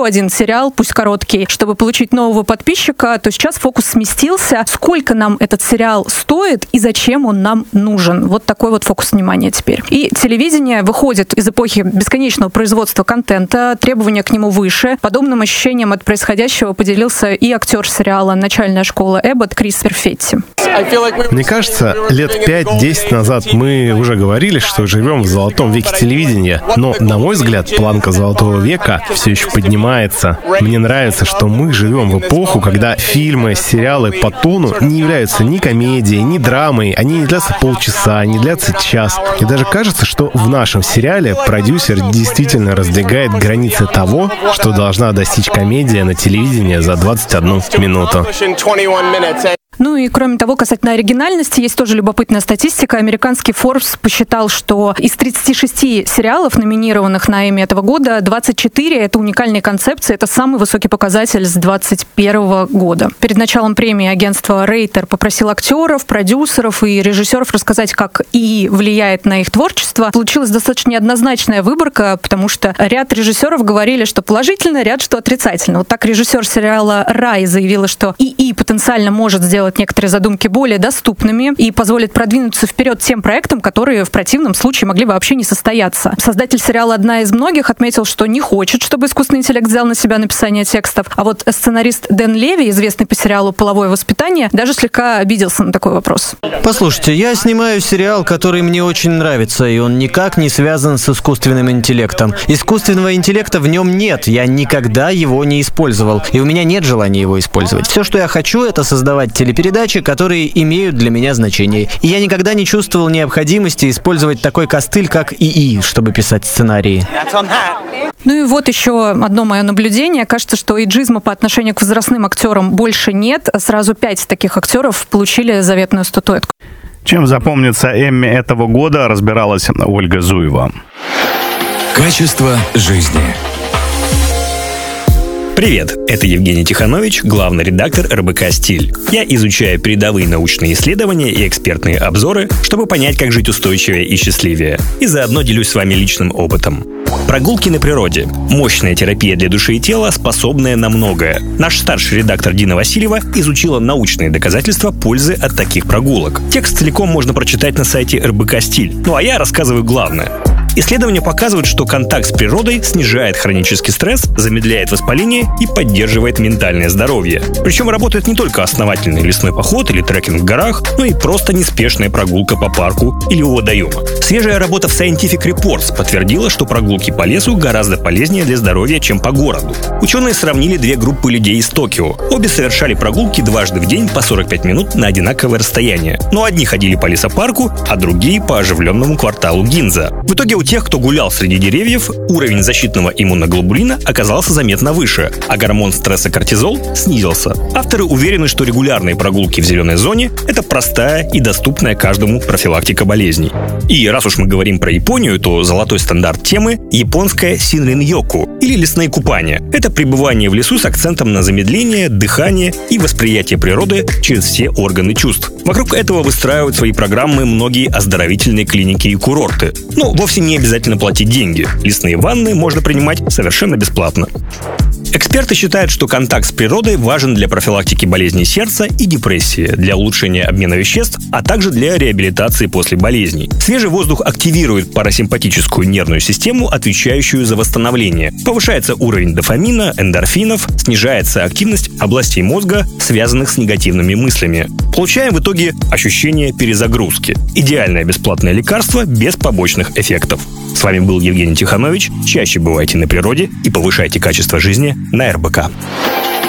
еще один сериал, пусть короткий, чтобы получить нового подписчика, то сейчас фокус сместился. Сколько нам этот сериал стоит и зачем он нам нужен? Вот такой вот фокус внимания теперь. И телевидение выходит из эпохи бесконечного производства контента, требования к нему выше. Подобным ощущением от происходящего поделился и актер сериала «Начальная школа Эббот» Крис Перфетти. Мне кажется, лет 5-10 назад мы уже говорили, что живем в золотом веке телевидения. Но, на мой взгляд, планка золотого века все еще поднимается. Мне нравится, что мы живем в эпоху, когда фильмы, сериалы по тону не являются ни комедией, ни драмой. Они не длятся полчаса, не длятся час. И даже кажется, что в нашем сериале продюсер действительно раздвигает границы того, что должна достичь комедия на телевидении за 21 минуту. Ну и кроме того, касательно оригинальности, есть тоже любопытная статистика. Американский Forbes посчитал, что из 36 сериалов, номинированных на Эмми этого года, 24 — это уникальные концепции. Это самый высокий показатель с 2021 года. Перед началом премии агентство Рейтер попросило актеров, продюсеров и режиссеров рассказать, как ИИ влияет на их творчество. Получилась достаточно неоднозначная выборка, потому что ряд режиссеров говорили, что положительно, ряд, что отрицательно. Вот так режиссер сериала «Рай» заявила, что ИИ потенциально может сделать некоторые задумки более доступными и позволит продвинуться вперед тем проектам, которые в противном случае могли вообще не состояться. Создатель сериала «Одна из многих» отметил, что не хочет, чтобы искусственный интеллект взял на себя написание текстов. А вот сценарист Дэн Леви, известный по сериалу «Половое воспитание», даже слегка обиделся на такой вопрос. Послушайте, я снимаю сериал, который мне очень нравится, и он никак не связан с искусственным интеллектом. Искусственного интеллекта в нем нет, я никогда его не использовал, и у меня нет желания его использовать. Все, что я хочу, это создавать телепередачи, которые имеют для меня значение. И я никогда не чувствовал необходимости использовать такой костыль, как ИИ, чтобы писать сценарии. Ну и вот еще одно мое наблюдение. Кажется, что эйджизма по отношению к возрастным актерам больше нет. Сразу 5 таких актеров получили заветную статуэтку. Чем запомнится Эмми этого года, разбиралась Ольга Зуева. Качество жизни. Привет, это Евгений Тиханович, главный редактор РБК «Стиль». Я изучаю передовые научные исследования и экспертные обзоры, чтобы понять, как жить устойчивее и счастливее. И заодно делюсь с вами личным опытом. Прогулки на природе. Мощная терапия для души и тела, способная на многое. Наш старший редактор Дина Васильева изучила научные доказательства пользы от таких прогулок. Текст целиком можно прочитать на сайте РБК «Стиль». Ну а я рассказываю главное. Исследования показывают, что контакт с природой снижает хронический стресс, замедляет воспаление и поддерживает ментальное здоровье. Причем работает не только основательный лесной поход или трекинг в горах, но и просто неспешная прогулка по парку или у водоема. Свежая работа в Scientific Reports подтвердила, что прогулки по лесу гораздо полезнее для здоровья, чем по городу. Ученые сравнили 2 группы людей из Токио. Обе совершали прогулки дважды в день по 45 минут на одинаковое расстояние. Но одни ходили по лесопарку, а другие по оживленному кварталу Гинза. В итоге у тех, кто гулял среди деревьев, уровень защитного иммуноглобулина оказался заметно выше, а гормон стресса кортизол снизился. Авторы уверены, что регулярные прогулки в зеленой зоне – это простая и доступная каждому профилактика болезней. И раз уж мы говорим про Японию, то золотой стандарт темы – японское синрин-йоку, или лесные купания. Это пребывание в лесу с акцентом на замедление, дыхание и восприятие природы через все органы чувств. Вокруг этого выстраивают свои программы многие оздоровительные клиники и курорты. Но вовсе не обязательно платить деньги. Лесные ванны можно принимать совершенно бесплатно. Эксперты считают, что контакт с природой важен для профилактики болезней сердца и депрессии, для улучшения обмена веществ, а также для реабилитации после болезней. Свежий воздух активирует парасимпатическую нервную систему, отвечающую за восстановление. Повышается уровень дофамина, эндорфинов, снижается активность областей мозга, связанных с негативными мыслями. Получаем в итоге ощущение перезагрузки. Идеальное бесплатное лекарство без побочных эффектов. С вами был Евгений Тиханович. Чаще бывайте на природе и повышайте качество жизни на РБК.